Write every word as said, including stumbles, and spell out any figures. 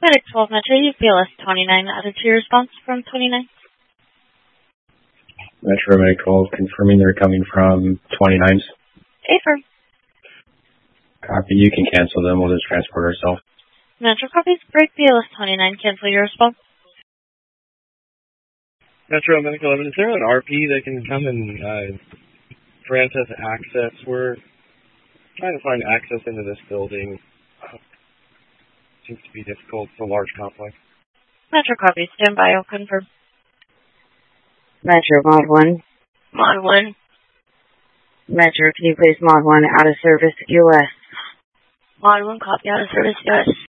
Medic twelve Metro, U P L S twenty-nine, added to your response from twenty-nine. Metro Medic twelve, confirming they're coming from twenty-nines. Affirm. Copy, you can cancel them, we'll just transport ourselves. Metro copies, break B L S twenty-nine, cancel your response. Metro Medic eleven, is there an R P that can come and uh, grant us access? We're trying to find access into this building. Seems to be difficult. It's a large complex. Metro copies, stand by, I'll confirm. Metro Mod one. Mod one. Metro, can you place Mod one out of service U S? Mod one, copy, out of service U S.